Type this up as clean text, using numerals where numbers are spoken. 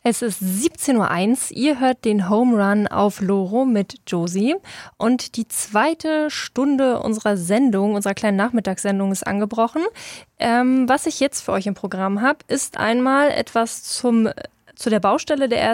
Es ist 17:01 Uhr, ihr hört den Home Run auf Loro mit Josie und die zweite Stunde unserer Sendung, unserer kleinen Nachmittagssendung ist angebrochen. Was ich jetzt für euch im Programm habe, ist einmal etwas zu der Baustelle der